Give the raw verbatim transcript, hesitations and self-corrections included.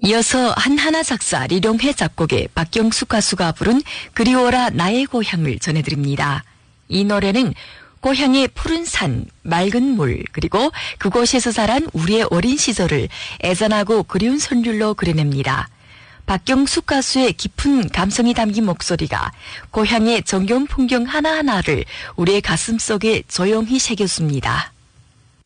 이어서 한하나 작사 리룡해 작곡의 박경숙 가수가 부른 그리워라 나의 고향을 전해드립니다. 이 노래는 고향의 푸른 산, 맑은 물, 그리고 그곳에서 자란 우리의 어린 시절을 애잔하고 그리운 선율로 그려냅니다. 박경숙 가수의 깊은 감성이 담긴 목소리가 고향의 정겨운 풍경 하나하나를 우리의 가슴 속에 조용히 새겼습니다.